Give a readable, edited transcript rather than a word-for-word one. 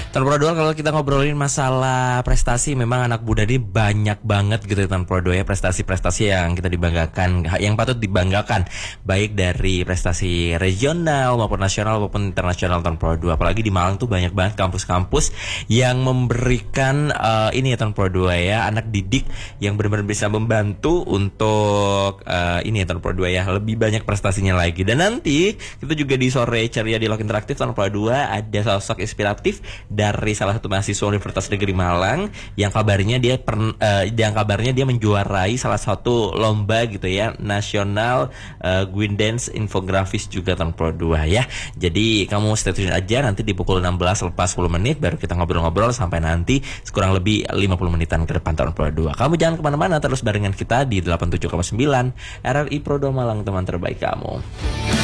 Tan Pro 2, kalau kita ngobrolin masalah prestasi, memang anak muda ini banyak banget gitu Tan Pro 2 ya, prestasi-prestasi yang kita dibanggakan, yang patut dibanggakan, baik dari prestasi regional maupun nasional maupun internasional Tan Pro 2. Apalagi di Malang tuh banyak banget kampus-kampus yang memberikan ini ya Tan Pro 2 ya, anak didik yang benar-benar bisa membantu untuk ini ya Tan Pro 2 ya, lebih banyak prestasinya lagi. Dan nanti kita juga di sore ceria di Lok Interaktif Tan Pro 2 ada sosok inspiratif dari salah satu mahasiswa Universitas Negeri Malang yang kabarnya dia menjuarai salah satu lomba gitu ya, nasional Gwin Dance Infografis juga Tan Pro 2 ya. Jadi kamu stay tune aja, nanti di pukul 16 lepas 10 menit baru kita ngobrol-ngobrol sampai nanti kurang lebih 50 menitan ke depan Tan Pro 2. Kamu jangan kemana-mana, terus barengan kita di 87,9 RRI Pro 2 Malang, teman terbaik kamu.